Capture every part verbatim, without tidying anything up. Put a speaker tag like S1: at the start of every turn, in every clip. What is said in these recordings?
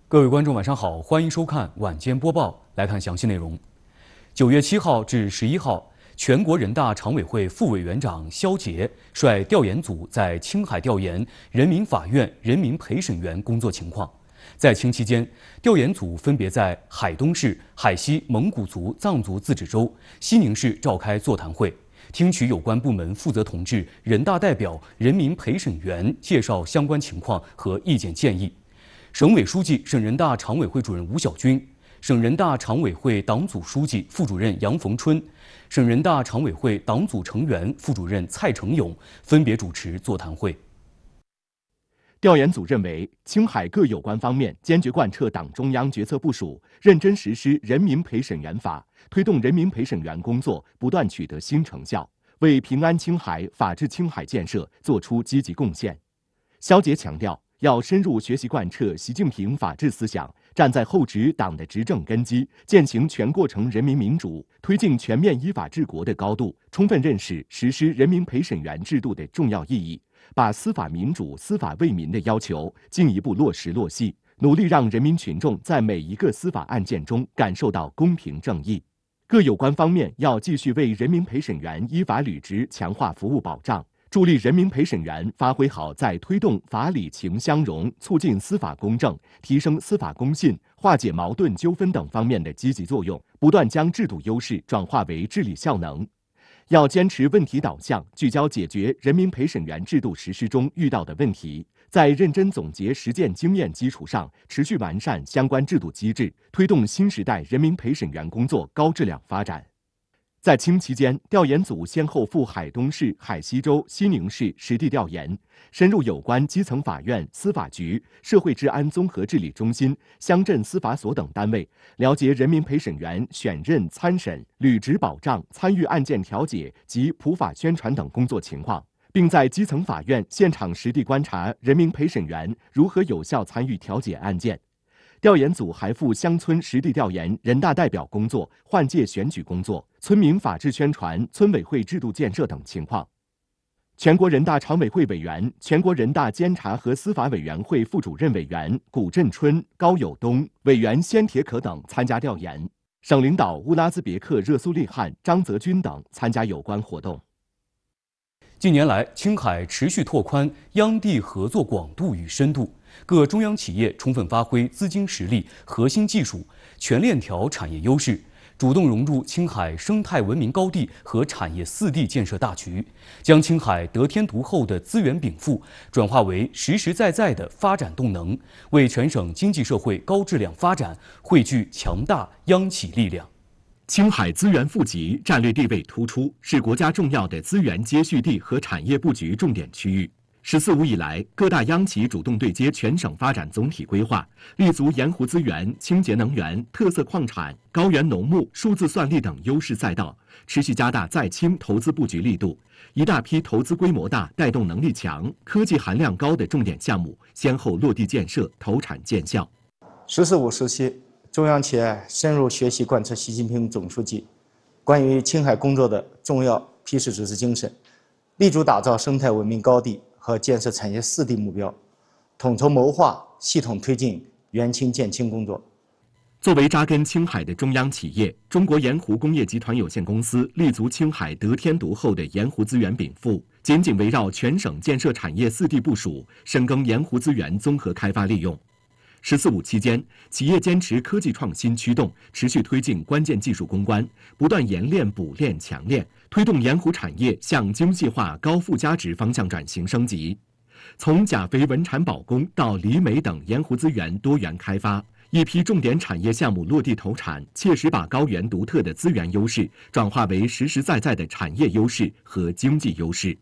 S1: 各位观众，晚上好，欢迎收看晚间播报。来看详细内容。九月七号至十一号，全国人大常委会副委员长肖捷率调研组在青海调研人民法院人民陪审员工作情况。在青期间，调研组分别在海东市、海西蒙古族藏族自治州、西宁市召开座谈会，听取有关部门负责同志、人大代表、人民陪审员介绍相关情况和意见建议。省委书记、省人大常委会主任吴晓军，省人大常委会党组书记、副主任杨逢春，省人大常委会党组成员、副主任蔡成勇分别主持座谈会。
S2: 调研组认为，青海各有关方面坚决贯彻党中央决策部署，认真实施《人民陪审员法》，推动人民陪审员工作不断取得新成效，为平安青海、法治青海建设作出积极贡献。肖捷强调，要深入学习贯彻习近平法治思想，站在厚植党的执政根基、践行全过程人民民主、推进全面依法治国的高度，充分认识实施人民陪审员制度的重要意义，把司法民主、司法为民的要求进一步落实落细，努力让人民群众在每一个司法案件中感受到公平正义。各有关方面要继续为人民陪审员依法履职强化服务保障，助力人民陪审员发挥好在推动法理情相融、促进司法公正、提升司法公信、化解矛盾纠纷等方面的积极作用，不断将制度优势转化为治理效能。要坚持问题导向，聚焦解决人民陪审员制度实施中遇到的问题，在认真总结实践经验基础上，持续完善相关制度机制，推动新时代人民陪审员工作高质量发展。在青期间，调研组先后赴海东市、海西州、西宁市实地调研，深入有关基层法院、司法局、社会治安综合治理中心、乡镇司法所等单位，了解人民陪审员选任、参审、履职保障、参与案件调解及普法宣传等工作情况，并在基层法院现场实地观察人民陪审员如何有效参与调解案件。调研组还赴乡村实地调研人大代表工作、换届选举工作、村民法治宣传、村委会制度建设等情况。全国人大常委会委员、全国人大监察和司法委员会副主任委员古振春、高友东、委员先铁可等参加调研，省领导乌拉兹别克热苏利汗、张泽军等参加有关活动。
S1: 近年来，青海持续拓宽央地合作广度与深度，各中央企业充分发挥资金实力、核心技术、全链条产业优势，主动融入青海生态文明高地和产业四地建设大局，将青海得天独厚的资源禀赋转化为实实在在的发展动能，为全省经济社会高质量发展汇聚强大央企力量。
S2: 青海资源富集战略地位突出，是国家重要的资源接续地和产业布局重点区域。“十四五”以来，各大央企主动对接全省发展总体规划，立足盐湖资源、清洁能源、特色矿产、高原农牧、数字算力等优势赛道，持续加大在青投资布局力度。一大批投资规模大、带动能力强、科技含量高的重点项目先后落地建设、投产见效。
S3: “十四五”时期，中央企业深入学习贯彻习近平总书记关于青海工作的重要批示指示精神，力主打造生态文明高地和建设产业四地目标，统筹谋划、系统推进援青建青工作。
S2: 作为扎根青海的中央企业，中国盐湖工业集团有限公司立足青海得天独厚的盐湖资源禀赋，紧紧围绕全省建设产业四地部署，深耕盐湖资源综合开发利用。“十四五”期间，企业坚持科技创新驱动，持续推进关键技术攻关，不断研炼补炼强炼，推动盐湖产业向精细化、高附加值方向转型升级。从钾肥文产保供到锂镁等盐湖资源多元开发，一批重点产业项目落地投产，切实把高原独特的资源优势转化为实实在在的产业优势和经济优势。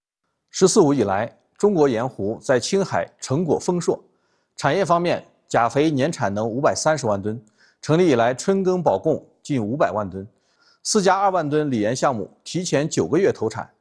S4: “十四五”以来，中国盐湖在青海成果丰硕。产业方面，钾肥年产能五百三十万吨，成立以来春耕保供近五百万吨，四加二万吨锂盐项目提前九个月投产，